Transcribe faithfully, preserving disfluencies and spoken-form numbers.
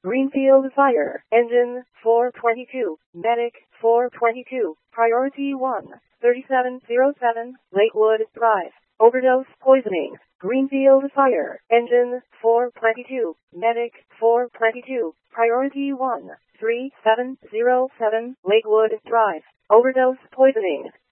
Greenfield Fire. Engine four twenty-two. Medic four twenty-two. Priority one. thirty-seven oh seven. Lakewood Drive. Overdose poisoning. Greenfield Fire. Engine four twenty-two. Medic four twenty-two. Priority one. three seven oh seven. Lakewood Drive. Overdose poisoning.